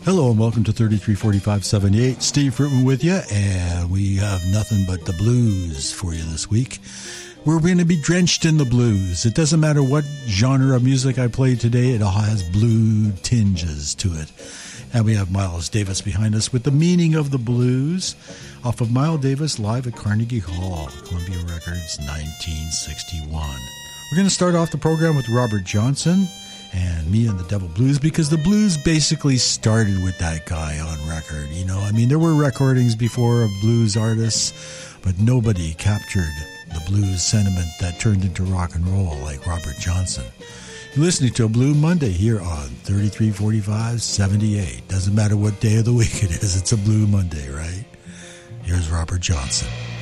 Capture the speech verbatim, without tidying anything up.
Hello and welcome to thirty-three forty-five seventy-eight. Steve Fruitman with you, and we have nothing but the blues for you this week. We're going to be drenched in the blues. It doesn't matter what genre of music I play today, it all has blue tinges to it. And we have Miles Davis behind us with The Meaning of the Blues off of Miles Davis live at Carnegie Hall, Columbia Records, nineteen sixty-one. We're going to start off the program with Robert Johnson and Me and the Devil Blues, because the blues basically started with that guy on record. You know, I mean, there were recordings before of blues artists, but nobody captured the blues sentiment that turned into rock and roll like Robert Johnson. You're listening to a Blue Monday here on thirty-three forty-five seventy-eight. Doesn't matter what day of the week it is, it's a Blue Monday, right? Here's Robert Johnson.